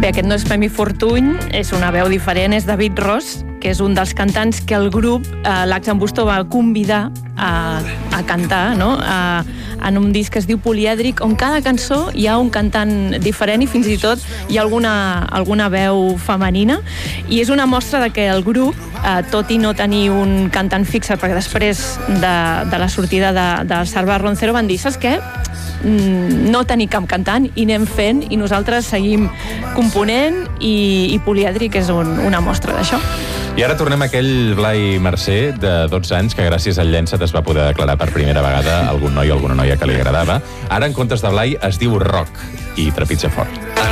Bé, aquest no és Premi Fortuny, és una veu diferent, és David Ross, que és un dels cantants que el grup, l'Ax Busto, va convidar a cantar, no? En un disc que es diu Polièdric, on cada cançó hi ha un cantant diferent i fins i tot hi ha alguna veu femenina, i és una mostra de que el grup, tot i no tenir un cantant fixe, perquè després de la sortida de Salva Roncero van dir, saps què? No tenir cap cantant i anem fent, i nosaltres seguim component, i Polièdric és una mostra d'això. I ara tornem a aquell Blai Mercè de 12 anys que gràcies al Llençat es va poder declarar per primera vegada algun noi o alguna noia que li agradava. Ara, en comptes de Blai, es diu Roc i trepitja fort.